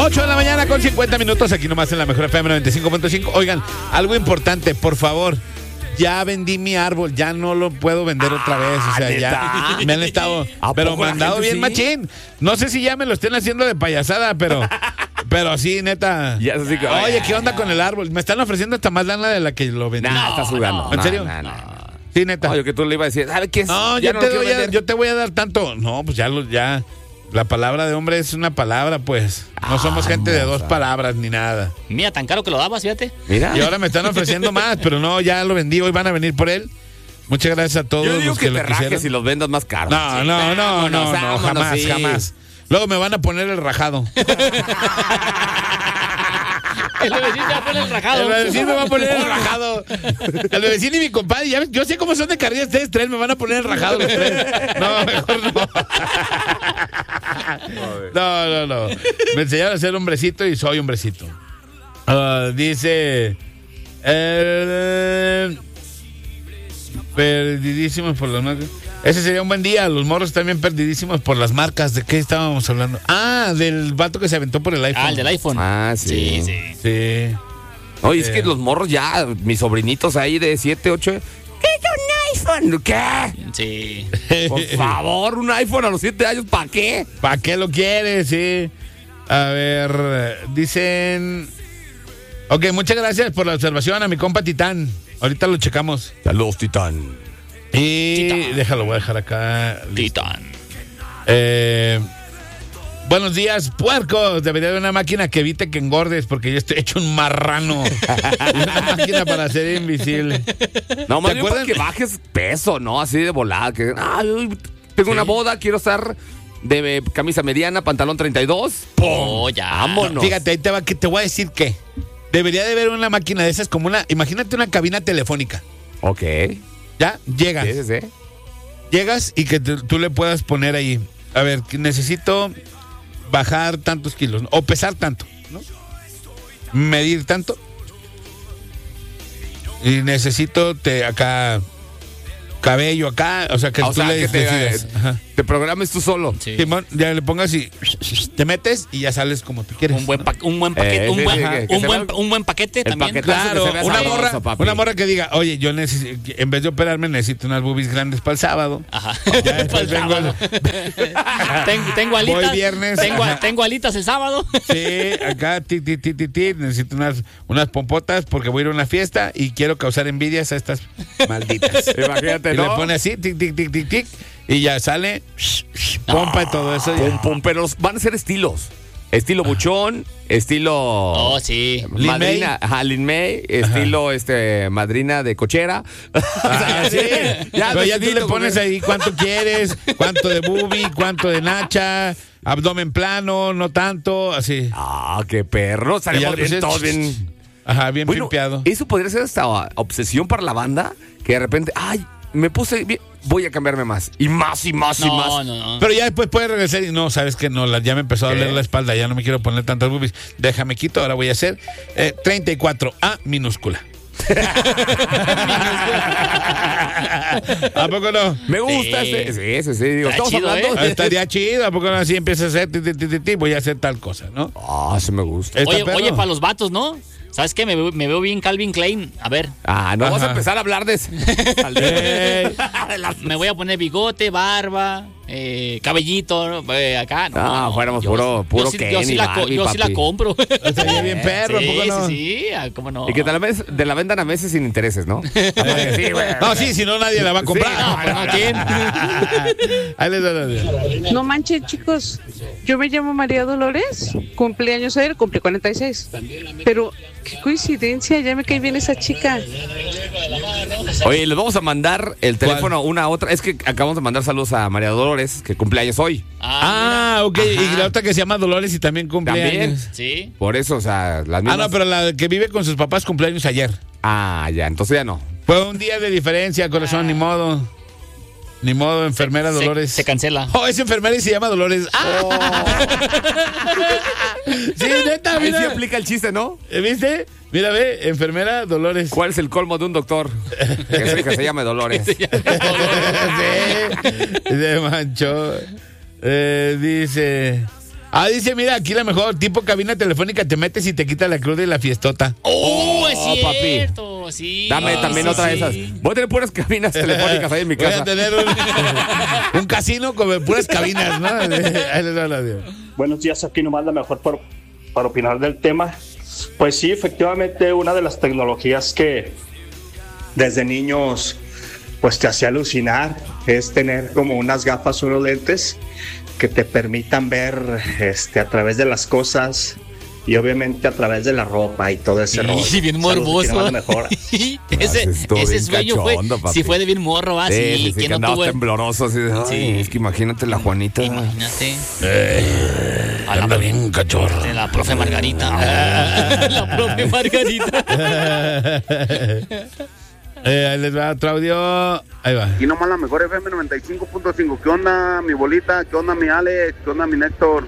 8 de la mañana con 50 minutos, aquí nomás en la Mejor FM 95.5. Oigan, algo importante, por favor. Ya vendí mi árbol, ya no lo puedo vender otra vez. O sea, ya me han estado, pero mandado bien, sí, machín. No sé si ya me lo estén haciendo de payasada, pero sí, neta. Ya, así que, oye, ¿qué onda con el árbol? Me están ofreciendo hasta más lana de la que lo vendí. No, estás jugando. ¿En serio? No. Sí, neta. Oye, que tú le ibas a decir, ¿sabes qué es? No, yo te voy a dar tanto. No, pues ya. La palabra de hombre es una palabra, pues. No somos gente de dos palabras ni nada. Mira, tan caro que lo dabas, fíjate. Mira. Y ahora me están ofreciendo más, pero no, ya lo vendí. Hoy van a venir por él. Muchas gracias a todos yo digo los que que te lo quisieron. rajes y los vendas más caros. No, jamás. Luego me van a poner el rajado. El vecino va a poner el rajado. El vecino va a poner el rajado. El vecino y mi compadre, ya ves, yo sé cómo son de carrilla ustedes tres, me van a poner el rajado los tres. No, mejor no. No. Me enseñaron a ser hombrecito y soy hombrecito. Dice... perdidísimos por las marcas. Ese sería un buen día. Los morros también perdidísimos por las marcas. ¿De qué estábamos hablando? Del vato que se aventó por el iPhone. El del iPhone. Sí. Sí. Oye, es que los morros ya, mis sobrinitos ahí de 7, 8... ¿Qué es un iPhone? ¿Qué? Sí. Por favor, un iPhone a los 7 años, ¿para qué? ¿Para qué lo quieres? Sí. A ver, dicen... Ok, muchas gracias por la observación a mi compa Titán. Ahorita lo checamos. Saludos, Titán. Y Titán. voy a dejar acá. Titán. Buenos días, puercos. Debería haber una máquina que evite que engordes porque yo estoy hecho un marrano. Una máquina para ser invisible. No, más ¿Te bien para acuerdan? que bajes peso, ¿no? Así de volada. Que, tengo una boda, quiero estar de camisa mediana, pantalón 32. ¡Pum! Oh, ya. Vámonos. Fíjate, ahí te voy a decir que debería de haber una máquina de esas como imagínate una cabina telefónica. Ok. ¿Ya? Llegas. Sí. Llegas y que tú le puedas poner ahí, a ver, que necesito bajar tantos kilos, ¿no? O pesar tanto, ¿no? Medir tanto. Y necesito acá cabello acá, o sea que tú le decidas. Te programes tú solo. Sí. Simón, ya le pongas y te metes y ya sales como tú quieres. Un buen paquete, un buen paquete también. paquetazo Claro, que se vea sabroso, papi. una morra que diga, oye, yo necesito, en vez de operarme, necesito unas boobies grandes para el sábado. Ajá. Ya después vengo Tengo alitas. Voy viernes. Tengo alitas el sábado. Sí, acá, necesito unas pompotas porque voy a ir a una fiesta y quiero causar envidias a estas malditas. Imagínate, Y ¿no? le pone así, tic, y ya sale, pompa y todo eso. Pum, pero van a ser estilos. Estilo buchón, estilo... Oh, sí. Madrina, Lin May, estilo madrina de cochera. Sí. Pero ya tú le pones ahí cuánto quieres, cuánto de boobie, cuánto de nacha, abdomen plano, no tanto, así. Qué perro. Y ya Salimos le bien, puse- todos bien... Ajá, bien Bueno, pimpeado. eso podría ser hasta obsesión para la banda, que de repente, me puse bien, voy a cambiarme más. Y más. No. Pero ya después puedes regresar y no, sabes que no, ya me empezó a doler la espalda, ya no me quiero poner tantas boobies. Déjame quito, ahora voy a hacer 34A minúscula. ¿A poco no? Me gusta Sí. Sí. Digo, Está estamos chido, hablando. Estaría chido, ¿a poco no? Así empieza a hacer, voy a hacer tal cosa, ¿no? Sí me gusta. ¿Está Oye, perro? para los vatos, ¿no? ¿Sabes qué? Me veo bien Calvin Klein. A ver, No vas a Ajá. empezar a hablar de eso. me voy a poner bigote, barba, cabellito, acá. No, fuéramos yo puro sí, Kenny, yo sí la Barbie. compro. Estaría bien perro, ¿a poco no? Sí, ¿cómo no? Y que te la vendan a meses sin intereses, ¿no? Sí, güey. No, sí, si no nadie la va a comprar. Sí, No, pues no, ¿quién? Ahí les da. No manchen, chicos. Yo me llamo María Dolores. Cumpleaños ayer, cumplí 46. Pero qué coincidencia, ya me cae bien esa chica. Oye, les vamos a mandar el teléfono una a otra. Es que acabamos de mandar saludos a María Dolores, que cumpleaños hoy. Ok. Ajá. Y la otra que se llama Dolores y también cumpleaños. También. Sí. Por eso, o sea, las mismas. No, pero la que vive con sus papás cumpleaños ayer. Ya, entonces ya no. Fue un día de diferencia, corazón, ni modo. Ni modo, enfermera Dolores. Se cancela. Oh, es enfermera y se llama Dolores. Sí, neta, Ahí sí mira. aplica el chiste, ¿no? ¿Viste? Mira, ve, enfermera Dolores. ¿Cuál es el colmo de un doctor? Que su hija se llame Dolores. Sí, se manchó. Dice, Dice, mira, aquí la mejor, tipo cabina telefónica, te metes y te quita la cruda y la fiestota. Es cierto, papi. Sí. Dame también otra de esas. Voy a tener puras cabinas telefónicas ahí en mi casa. Voy a tener un casino con puras cabinas, ¿no? Ahí les doy la dios. Buenos días, aquí nomás la mejor para opinar del tema. Pues sí, efectivamente, una de las tecnologías que desde niños pues te hacía alucinar es tener como unas gafas, unos lentes que te permitan ver a través de las cosas y obviamente a través de la ropa y todo ese rollo. Sí, bien morboso. Ese sueño cachondo, fue, sí fue de bien morro, sí, que que no andaba tuvo. tembloroso, así de, Sí. es que imagínate la Juanita. Imagínate. Anda bien cachorro. De la profe Margarita. La profe Margarita. Ahí les va otro audio. Ahí va. Y nomás la mejor FM 95.5. ¿Qué onda, mi bolita? ¿Qué onda, mi Alex? ¿Qué onda, mi Néctor?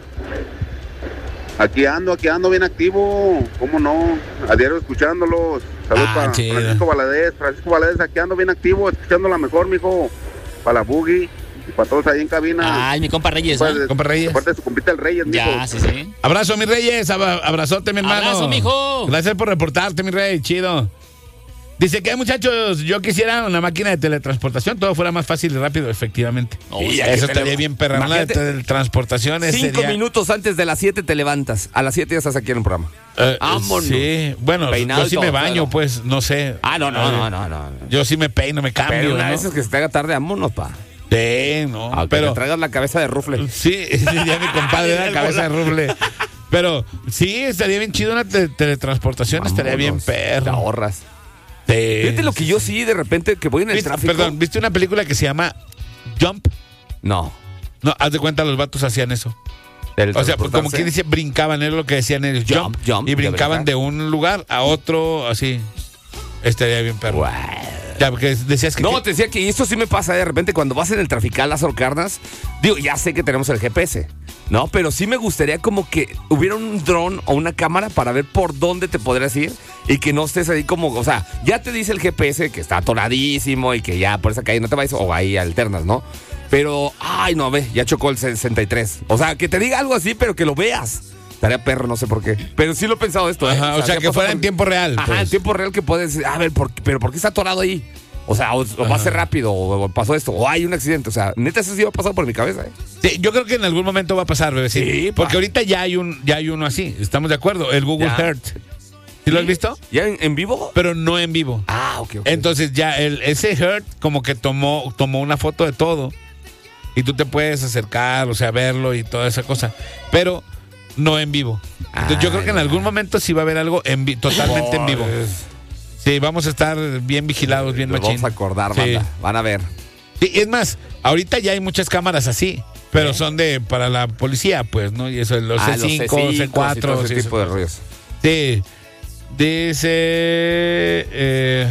Aquí ando bien activo. ¿Cómo no? A diario escuchándolos. Saludos para chido. Francisco Valadez, aquí ando bien activo, escuchando la mejor, mijo. Para la Boogie y para todos ahí en cabina. Ay, mi compa Reyes, ¿eh? Compa Reyes. Aparte de su compita el Reyes, mijo. Ya, sí. Abrazo, mi Reyes. Abrazote, mi hermano. Abrazo, mijo. Gracias por reportarte, mi rey. Chido. Dice que, muchachos, yo quisiera una máquina de teletransportación, todo fuera más fácil y rápido, efectivamente. Y eso estaría bien perra. Una de teletransportación 5 minutos antes de las 7 te levantas. A las 7 ya estás aquí en un programa. Vámonos. Sí, bueno, Peinado yo y sí todo, me baño, claro. pues, no sé. No. Yo sí me peino, me cambio. Pero una ¿no? vez es que se te haga tarde, vámonos, pa. Sí, no. Aunque pero te traigas la cabeza de rufle. sí, ya mi compadre era cabeza de rufle. Pero sí, estaría bien chido una teletransportación, estaría bien Te perro. ahorras. Sí. Fíjate lo que yo sí, de repente, que voy en el tráfico. Perdón, ¿viste una película que se llama Jump? No. No, haz de cuenta, los vatos hacían eso. O sea, pues, como quien dice, brincaban, es lo que decían ellos, jump, y brincaban de un lugar a otro, así. Estaría bien perro. Wow. Ya, porque decías que... No, te decía que esto sí me pasa de repente cuando vas en el trafical Lázaro Cárdenas. Digo, ya sé que tenemos el GPS, ¿no? Pero sí me gustaría como que hubiera un dron o una cámara para ver por dónde te podrías ir y que no estés ahí como, o sea, ya te dice el GPS que está atoradísimo y que ya por esa calle no te vayas o ahí alternas, ¿no? Pero, ay, no, ve, ya chocó el 63. O sea, que te diga algo así, pero que lo veas. Estaría perro, no sé por qué. Pero sí lo he pensado esto, ¿eh? Ajá, o sea que fuera en tiempo real. Ajá, pues. en tiempo real que puedes decir, a ver, pero ¿por qué está atorado ahí? O sea, o va a ser rápido, o pasó esto, o hay un accidente. O sea, neta, eso sí va a pasar por mi cabeza, ¿eh? Sí, yo creo que en algún momento va a pasar, bebé. Sí, porque ahorita ya hay uno así. Estamos de acuerdo. El Google Earth. ¿Sí lo has visto? ¿Ya en vivo? Pero no en vivo. Ok. Entonces ya ese Earth como que tomó una foto de todo. Y tú te puedes acercar, o sea, verlo y toda esa cosa. Pero no en vivo. Entonces yo creo que en algún momento sí va a haber algo totalmente en vivo. Sí, vamos a estar bien vigilados, bien machín. Vamos a acordar, sí. banda. Van a ver. Sí, es más, ahorita ya hay muchas cámaras así, pero son para la policía, pues, ¿no? Y eso es los C5, C4. y todo ese sí, tipo de rollos. Sí. Dice...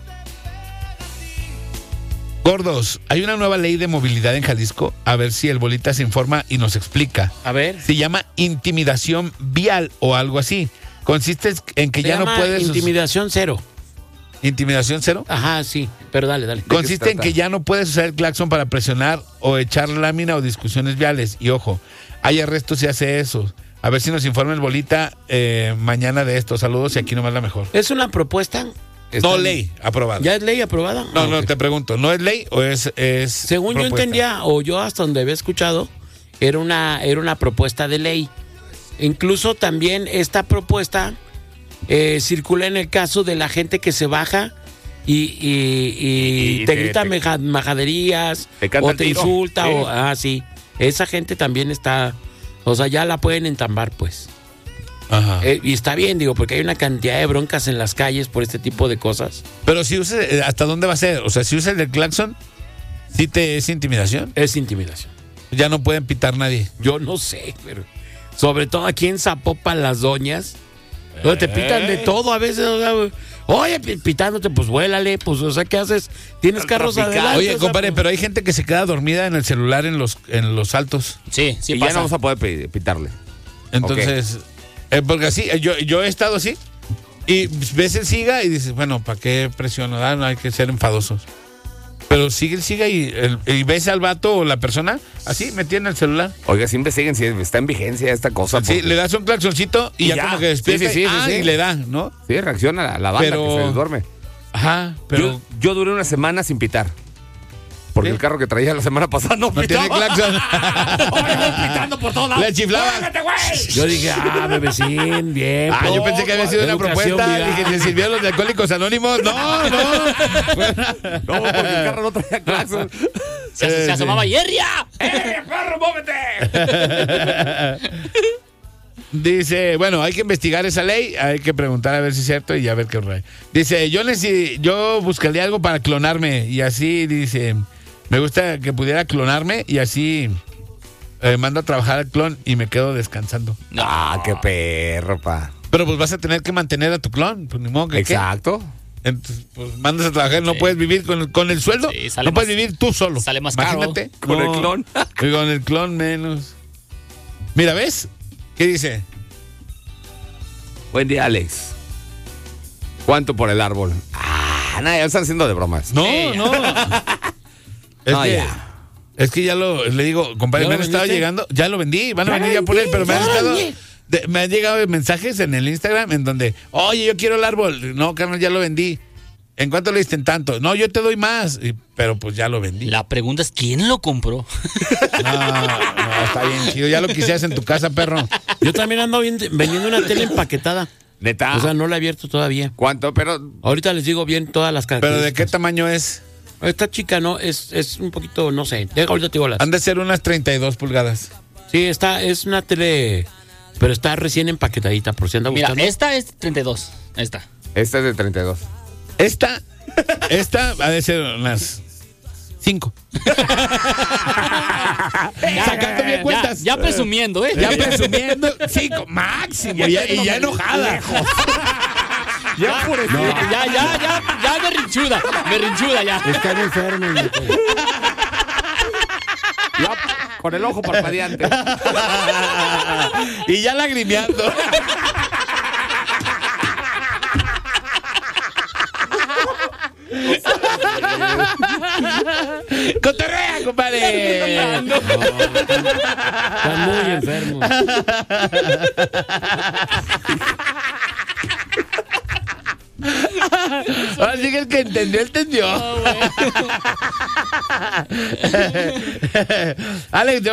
Gordos, hay una nueva ley de movilidad en Jalisco. A ver si el Bolita se informa y nos explica. A ver. Se llama intimidación vial o algo así. Consiste en que ya no puedes... Intimidación cero. ¿Intimidación cero? Ajá, sí. Pero dale. Consiste en que ya no puedes usar el claxon para presionar o echar lámina o discusiones viales. Y ojo, hay arrestos si hace eso. A ver si nos informa el Bolita mañana de esto. Saludos y aquí nomás la mejor. ¿Es una propuesta? No ley aprobada. ¿Ya es ley aprobada? No, te pregunto, ¿no es ley o es Según propuesta? yo entendía, o yo hasta donde había escuchado, era una propuesta de ley. Incluso también esta propuesta circula en el caso de la gente que se baja y te grita majaderías o te insulta sí. Esa gente también está, o sea, ya la pueden entambar, pues. Ajá. Y está bien, digo, porque hay una cantidad de broncas en las calles por este tipo de cosas. Pero si usa, ¿hasta dónde va a ser? O sea, si usa el del claxon, ¿sí es intimidación? Es intimidación. Ya no pueden pitar nadie. Yo no sé, pero sobre todo aquí en Zapopan las doñas, donde te pitan de todo a veces. O sea, oye, pitándote, pues vuélale, pues, o sea, ¿qué haces? Tienes carros adelante. Oye, o sea, compadre, pues, pero hay gente que se queda dormida en el celular en los altos. Sí, Y pasa. ya no vamos a poder pitarle. Entonces, porque así, yo he estado así. Y ves el siga y dices, bueno, ¿para qué presiono? No hay que ser enfadosos. Pero sigue y ves al vato o la persona así metida en el celular. Oiga, sí investiguen si está en vigencia esta cosa. Sí, le das un claxoncito y ya como que despierta sí, y le da, ¿no? Sí, reacciona la banda Pero- que se duerme. Ajá, pero Yo duré una semana sin pitar. Porque ¿Sí? el carro que traía la semana pasada no no tiene pitaba. claxon. pitando por todos lados. Le chiflaba. Yo dije, bebecín, bien. Yo pensé que había sido una Educación propuesta. vial. Dije, ¿le sirvió a los de Alcohólicos Anónimos? No. No, porque el carro no traía claxon. Se asomaba ¡Hierria! ¡Perro, móvete! Dice, bueno, hay que investigar esa ley, hay que preguntar a ver si es cierto y a ver qué rollo. Dice, yo buscaría algo para clonarme y así, dice, me gusta que pudiera clonarme y así mando a trabajar al clon y me quedo descansando. Qué perro, pa. Pero pues vas a tener que mantener a tu clon, pues ni modo que ¿qué? Exacto. Entonces, pues mandas a trabajar, no puedes vivir con el sueldo, Sí, sale no puedes más- vivir tú solo. sale más caro. Imagínate. Con el clon. Y con el clon menos. Mira, ¿ves? ¿Qué dice? Buen día, Alex. ¿Cuánto por el árbol? Nada, ya están haciendo de bromas. No, Sí. no. Es No, que, ya. es que ya le digo, compadre, ¿Ya me lo han estado vendiste? llegando, ya lo vendí, van a venir ya por él, pero me han llegado mensajes en el Instagram en donde, oye, yo quiero el árbol. No, carnal, ya lo vendí. ¿En cuánto le diste en tanto? No, yo te doy más. Pero pues ya lo vendí. La pregunta es, ¿quién lo compró? No, está bien chido. Ya lo quisieras en tu casa, perro. Yo también ando vendiendo una tele empaquetada. Neta. O sea, no la he abierto todavía. ¿Cuánto? Pero Ahorita les digo bien todas las ¿Pero características. de qué tamaño es? Esta chica, ¿no? Es un poquito, no sé. Ahorita te digo las. Han de ser unas 32 pulgadas. Sí, es una tele, pero está recién empaquetadita, por si anda Mira, buscando. esta es 32. Esta. esta es de 32. Esta ha de ser unas 5. Sacando bien cuentas. Ya presumiendo, ¿eh? Ya presumiendo 5 máximo. Y ya enojada. Ya berrinchuda ya. Están enfermos. Con el ojo parpadeante. Y ya lagrimeando. ¡Cotorrea, compadre! Están muy enfermos. Ahora sí que el que entendió. Alex,